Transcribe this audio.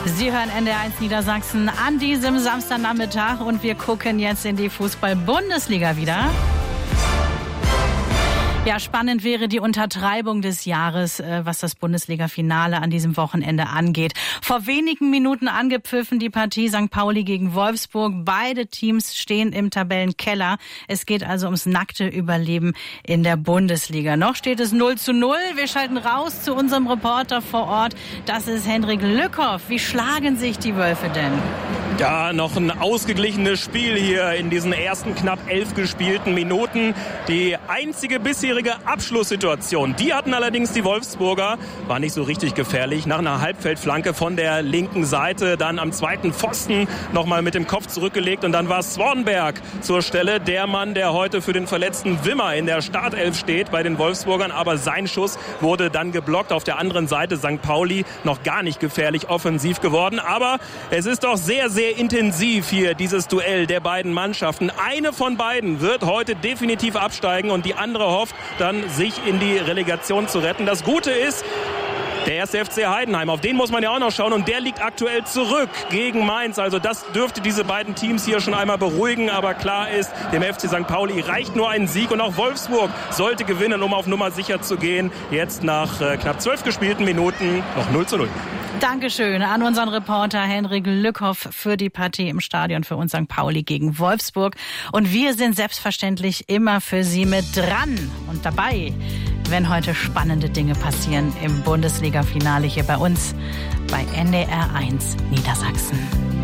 Sie hören NDR1 Niedersachsen an diesem Samstagnachmittag und wir gucken jetzt in die Fußball-Bundesliga wieder. Ja, spannend wäre die Untertreibung des Jahres, was das Bundesliga-Finale an diesem Wochenende angeht. Vor wenigen Minuten angepfiffen die Partie St. Pauli gegen Wolfsburg. Beide Teams stehen im Tabellenkeller. Es geht also ums nackte Überleben in der Bundesliga. Noch steht es 0:0. Wir schalten raus zu unserem Reporter vor Ort. Das ist Hendrik Lückhoff. Wie schlagen sich die Wölfe denn? Ja, noch ein ausgeglichenes Spiel hier in diesen ersten knapp 11 gespielten Minuten. Die einzige bisherige Abschlusssituation, die hatten allerdings die Wolfsburger, war nicht so richtig gefährlich. Nach einer Halbfeldflanke von der linken Seite, dann am zweiten Pfosten nochmal mit dem Kopf zurückgelegt und dann war Swanberg zur Stelle. Der Mann, der heute für den verletzten Wimmer in der Startelf steht bei den Wolfsburgern, aber sein Schuss wurde dann geblockt. Auf der anderen Seite St. Pauli noch gar nicht gefährlich offensiv geworden, aber es ist doch sehr, sehr intensiv hier, dieses Duell der beiden Mannschaften. Eine von beiden wird heute definitiv absteigen und die andere hofft dann, sich in die Relegation zu retten. Das Gute ist, der erste FC Heidenheim, auf den muss man ja auch noch schauen und der liegt aktuell zurück gegen Mainz. Also das dürfte diese beiden Teams hier schon einmal beruhigen, aber klar ist, dem FC St. Pauli reicht nur ein Sieg und auch Wolfsburg sollte gewinnen, um auf Nummer sicher zu gehen. Jetzt nach knapp 12 gespielten Minuten noch 0:0. Dankeschön an unseren Reporter Hendrik Lückhoff für die Partie im Stadion für uns St. Pauli gegen Wolfsburg. Und wir sind selbstverständlich immer für Sie mit dran und dabei, wenn heute spannende Dinge passieren im Bundesliga-Finale hier bei uns bei NDR1 Niedersachsen.